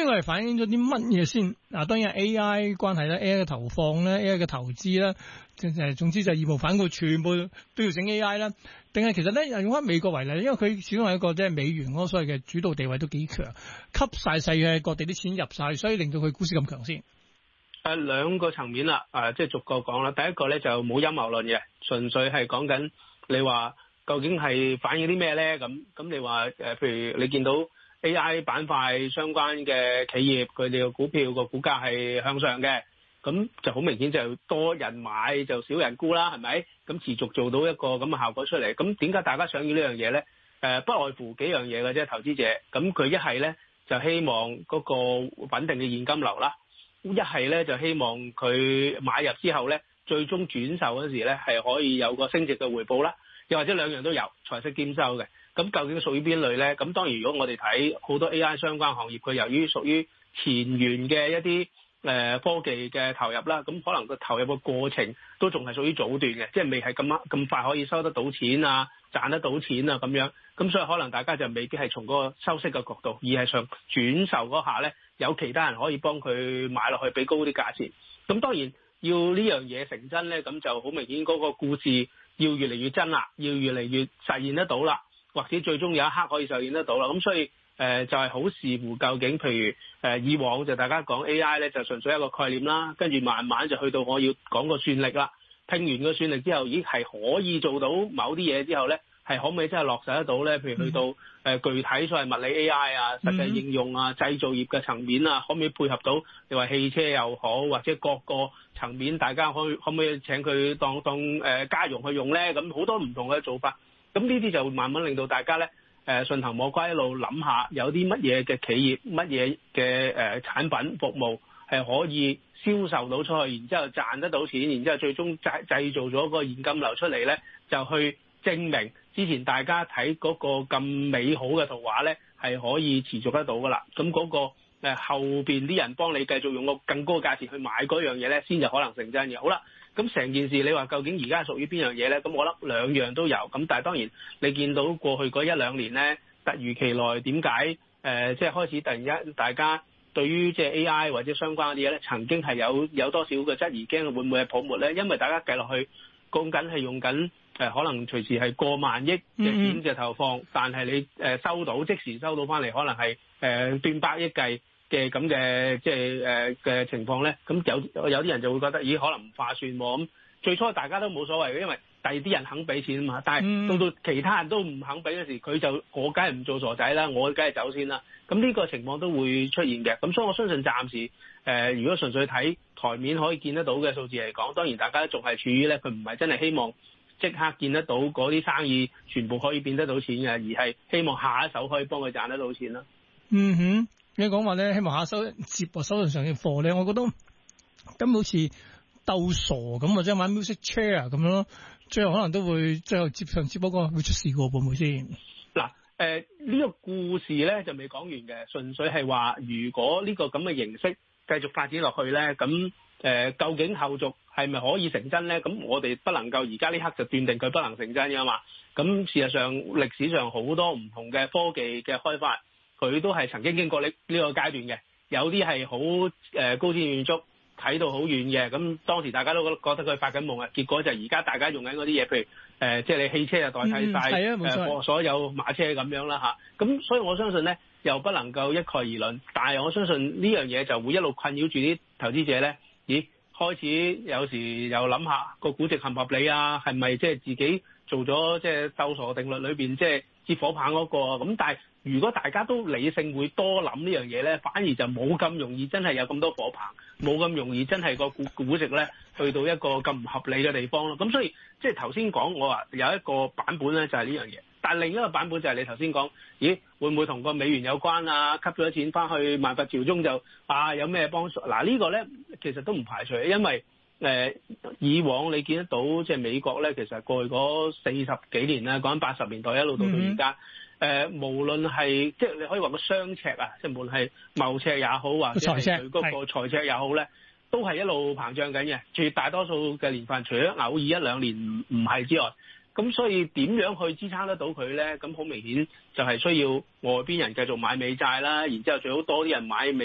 個係反映咗啲乜嘢先？嗱，當然係 A.I. 關係啦，A.I. 嘅投放咧，A.I. 嘅投資啦，總之就係義無反顧，全部都要整 A.I. 啦。定係其實咧，用翻美國為例，因為佢始終係一個即係美元嗰所謂嘅主導地位都幾強，吸晒世界各地啲錢入晒，所以令到佢股市咁強先。 兩個層面啦，即係逐個講啦。第一個咧就冇陰謀論嘅，純粹係講緊你話究竟係反映啲咩咧？咁你話譬如你見到 A.I. 板塊相關嘅企業，佢哋嘅股票個股價係向上嘅，咁就好明顯就多人買就少人沽啦，係咪？咁持續做到一個咁嘅效果出嚟。咁點解大家想要呢樣嘢咧？不外乎幾樣嘢嘅啫，投資者。咁佢一係咧就希望嗰個穩定嘅現金流啦。一係咧就希望佢買入之後咧，最終轉售嗰時咧係可以有個升值嘅回報啦，又或者兩樣都有，財息兼收嘅。咁究竟屬於邊類咧？咁當然如果我哋睇好多 AI 相關行業，佢由於屬於前沿嘅一啲科技嘅投入啦，咁可能個投入嘅過程都仲係屬於早段嘅，即係未係咁快可以收得到錢啊，賺得到錢啊咁樣。咁所以可能大家就未必係從嗰個收息嘅角度，而係想轉售嗰下咧，有其他人可以幫佢買落去，俾高啲價錢。咁當然要呢樣嘢成真咧，咁就好明顯嗰個故事要越嚟越真啦，要越嚟越實現得到啦，或者最終有一刻可以實現得到啦。咁所以就係好視乎究竟，譬如以往就大家講 AI 咧，就純粹一個概念啦，跟住慢慢就去到我要講個算力啦。拼完個算力之後，咦係可以做到某啲嘢之後咧，係可唔可以真係落實得到咧？譬如去到具體所謂物理 AI 啊、實際應用啊、製造業嘅層面啊，可唔可以配合到？你話汽車又好，或者各個層面，大家可唔可以請佢當家用去用咧？咁好多唔同嘅做法。咁呢啲就會慢慢令到大家咧順藤摸瓜，一路諗下有啲乜嘢嘅企業、乜嘢嘅產品服務係可以銷售到出去，然之後賺得到錢，然之後最終製造咗個現金流出嚟咧，就去證明之前大家睇嗰個咁美好嘅圖畫咧，係可以持續得到噶啦。咁嗰個後邊啲人幫你繼續用個更高嘅價錢去買嗰樣嘢咧，先就可能成真嘅。好啦，咁成件事你話究竟而家係屬於邊樣嘢咧？咁我諗兩樣都有。咁但係當然你見到過去嗰一兩年咧，突如其來，點解即係開始突然間大家對於即係 AI 或者相關嘅嘢咧，曾經係有多少嘅質疑，驚會唔會係泡沫咧？因為大家計落去講緊係用緊可能隨時係過萬億嘅錢嘅投放，但係你收到即時收到翻嚟，可能係斷百億計嘅咁嘅即係嘅情況咧。咁有啲人就會覺得，咦可能唔划算喎。咁最初大家都冇所謂嘅，因為第二啲人肯俾錢啊嘛。但係到其他人都唔肯俾嗰時，佢就我梗係唔做傻仔啦，我梗係走先啦。咁呢個情況都會出現嘅。咁所以我相信暫時如果純粹睇台面可以見得到嘅數字嚟講，當然大家都仲係處於咧，佢唔係真係希望即刻見得到嗰啲生意全部可以變得到錢嘅，而係希望下一手可以幫佢賺得到錢啦。 嗯哼，你講話咧，希望下一手接手頭上嘅貨咧，我覺得咁好似鬥傻咁，或者買 music chair 咁樣咯，最後可能都會最後接嗰個會出事嘅，會唔會先？嗱， 呢個故事咧就未講完嘅，純粹係話如果呢個咁嘅形式繼續發展落去咧，咁究竟後續係咪可以成真咧？咁我哋不能夠而家呢刻就斷定佢不能成真㗎嘛。咁事實上歷史上好多唔同嘅科技嘅開發，佢都係曾經經過呢個階段嘅。有啲係好高瞻遠矚，睇到好遠嘅。咁當時大家都覺得佢發緊夢啊。結果就而家大家用緊嗰啲嘢，譬如即係你汽車就代替晒所有馬車咁樣啦嚇。咁所以我相信咧，又不能夠一概而論。但係我相信呢樣嘢就會一路困擾住啲投資者咧。咦，開始有時又諗下個估值合唔合理啊？係咪即係自己做咗即係鬥傻定律裏邊即係接火棒嗰個？咁但係如果大家都理性會多諗呢樣嘢咧，反而就冇咁容易真係有咁多火棒，冇咁容易真係個估值咧去到一個咁唔合理嘅地方咯。咁所以即係頭先講我話有一個版本咧就係呢樣嘢，但係另一個版本就係你頭先講，咦會唔會同個美元有關啊？吸咗錢翻去萬佛朝宗就有咩幫助？嗱呢個咧其實都唔排除，因為以往你見得到即係美國咧，其實過去嗰40幾年咧，講緊80年代一路到而家，無論係即係你可以話個雙赤啊，即係無論係貿赤也好，或者係佢嗰個財赤也好咧，都係一路膨脹緊嘅。絕大多數嘅年份，除咗偶爾一兩年唔係之外，咁所以點樣去支撐得到佢咧？咁好明顯就係需要外邊人繼續買美債啦，然之後最好多啲人買美